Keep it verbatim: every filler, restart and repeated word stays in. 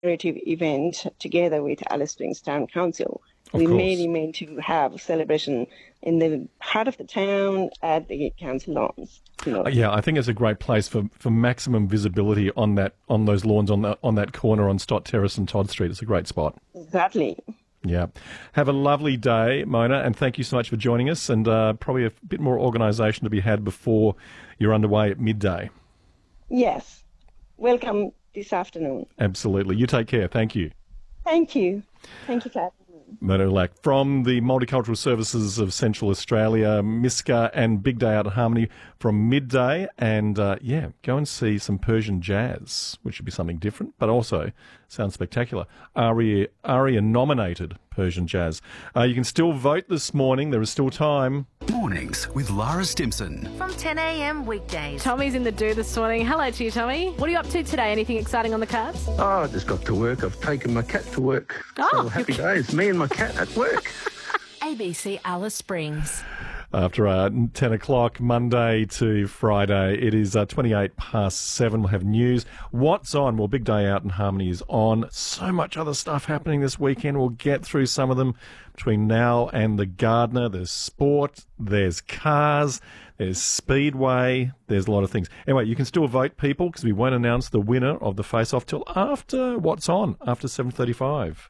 commemorative event together with Alice Springs Town Council. Of we course. mainly meant to have a celebration in the heart of the town at the council lawns. You know. Uh, Yeah, I think it's a great place for, for maximum visibility on that on those lawns on that on that corner on Stott Terrace and Todd Street. It's a great spot. Exactly. Yeah. Have a lovely day, Mona, and thank you so much for joining us. And uh, probably a bit more organisation to be had before you're underway at midday. Yes. Welcome this afternoon. Absolutely. You take care. Thank you. Thank you. Thank you for having me. Mona Lack from the Multicultural Services of Central Australia, M I S C A and Big Day Out at Harmony from midday. And, uh, yeah, go and see some Persian jazz, which would be something different, but also sounds spectacular. ARIA, ARIA-nominated Persian jazz. Uh, you can still vote this morning. There is still time. Mornings with Lara Stimson. From ten a m weekdays. Tommy's in the do this morning. Hello to you, Tommy. What are you up to today? Anything exciting on the cards? Oh, I just got to work. I've taken my cat to work. Oh, so happy days. Me and my cat at work. A B C Alice Springs. After uh, ten o'clock, Monday to Friday, it is uh, twenty-eight past seven. We'll have news. What's on? Well, Big Day Out in Harmony is on. So much other stuff happening this weekend. We'll get through some of them between now and the Gardener. There's sport, there's cars, there's speedway, there's a lot of things. Anyway, you can still vote, people, because we won't announce the winner of the face-off till after What's On, after seven thirty-five.